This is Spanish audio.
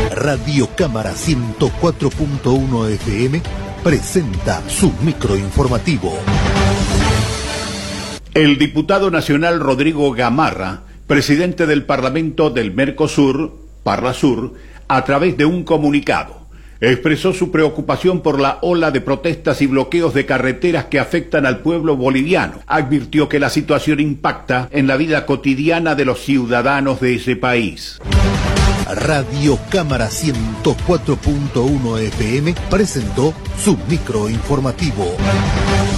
Radio Cámara 104.1 FM presenta su microinformativo. El diputado nacional Rodrigo Gamarra, presidente del Parlamento del Mercosur, Parlasur, a través de un comunicado, expresó su preocupación por la ola de protestas y bloqueos de carreteras que afectan al pueblo boliviano. Advirtió que la situación impacta en la vida cotidiana de los ciudadanos de ese país. Radio Cámara 104.1 FM presentó su microinformativo.